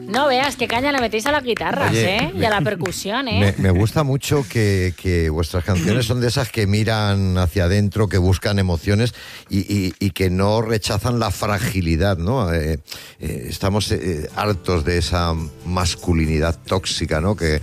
No veas qué caña le metéis a las guitarras, y a la percusión, Me gusta mucho que vuestras canciones son de esas que miran hacia adentro, que buscan emociones y que no rechazan la fragilidad, ¿no? Estamos hartos de esa masculinidad tóxica, ¿no? Que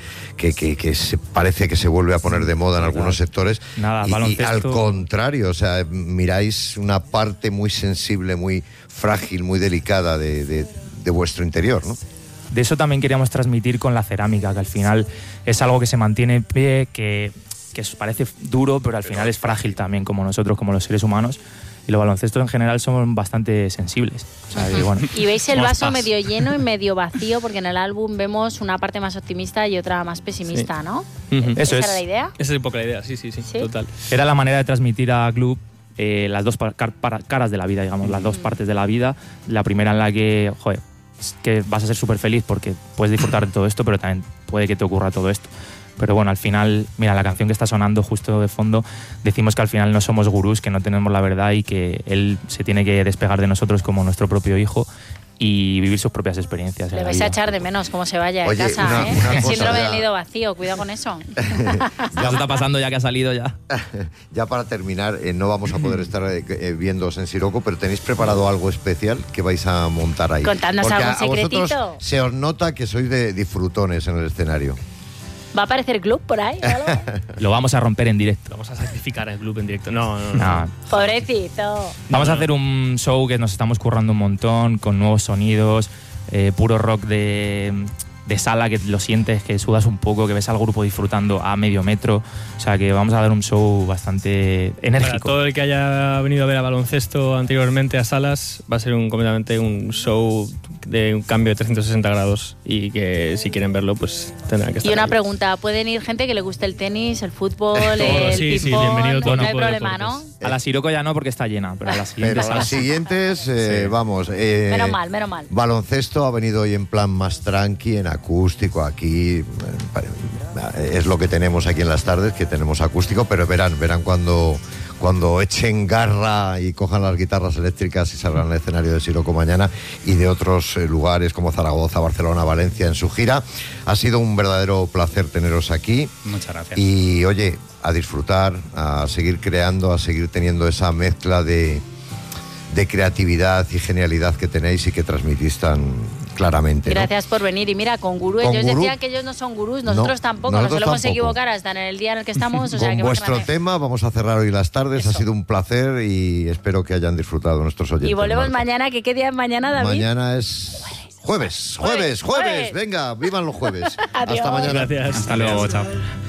parece que se vuelve a poner de moda en algunos sectores. Nada, y al contrario, o sea, miráis una parte muy sensible, muy frágil, muy delicada de vuestro interior, ¿no? De eso también queríamos transmitir con la cerámica, que al final es algo que se mantiene en pie, que parece duro, pero al final es frágil también, como nosotros, como los seres humanos. Y los baloncestos en general son bastante sensibles. O sea, y veis el vaso medio lleno y medio vacío, porque en el álbum vemos una parte más optimista y otra más pesimista, ¿no? ¿Esa era la idea? Esa es un poco la idea, sí, total. Era la manera de transmitir a Club las dos caras de la vida, digamos, las dos partes de la vida. La primera en la que, que vas a ser súper feliz porque puedes disfrutar de todo esto, pero también puede que te ocurra todo esto. Pero bueno, al final, mira, la canción que está sonando justo de fondo, decimos que al final no somos gurús, que no tenemos la verdad y que él se tiene que despegar de nosotros como nuestro propio hijo y vivir sus propias experiencias. Le vais a echar de menos cómo se vaya de casa, una síndrome del nido vacío, cuidado con eso. Ya se está pasando ya que ha salido ya. Ya para terminar, no vamos a poder estar viéndoos en Siroco, pero tenéis preparado algo especial que vais a montar ahí. Contadnos algún secretito. A vosotros se os nota que sois de disfrutones en el escenario. ¿Va a aparecer Club por ahí o algo? Lo vamos a romper en directo. Vamos a sacrificar el Club en directo. No. Pobrecito. Vamos a hacer un show que nos estamos currando un montón, con nuevos sonidos, puro rock de sala, que lo sientes, que sudas un poco, que ves al grupo disfrutando a medio metro. O sea que vamos a dar un show bastante enérgico. Para todo el que haya venido a ver a baloncesto anteriormente a salas, va a ser completamente un show de un cambio de 360 grados y que si quieren verlo, pues tendrán que estar. Y una ahí. pregunta, ¿pueden ir gente que le guste el tenis, el fútbol, el sí, ping-pong? bienvenido todo. No hay problema, ¿no? A la Siroco ya no, porque está llena, pero a las siguientes... Pero a las siguientes, vamos... menos mal. Baloncesto ha venido hoy en plan más tranqui, en acústico, aquí... es lo que tenemos aquí en las tardes, que tenemos acústico, pero verán cuando echen garra y cojan las guitarras eléctricas y salgan al escenario de Siroco mañana y de otros lugares como Zaragoza, Barcelona, Valencia en su gira. Ha sido un verdadero placer teneros aquí. Muchas gracias. Y oye, a disfrutar, a seguir creando, a seguir teniendo esa mezcla de creatividad y genialidad que tenéis y que transmitís tan claramente. Gracias por venir. Y mira, con Gurú, ellos decían que ellos no son gurús, nosotros tampoco, nos solemos equivocar hasta en el día en el que estamos. O sea, con que vuestro tema vamos a cerrar hoy las tardes. Eso. Ha sido un placer y espero que hayan disfrutado nuestros oyentes. Y volvemos mañana, ¿qué día es mañana, David? Mañana es... Jueves. Venga, vivan los jueves. Adiós. Hasta mañana. Gracias. Hasta luego, chao.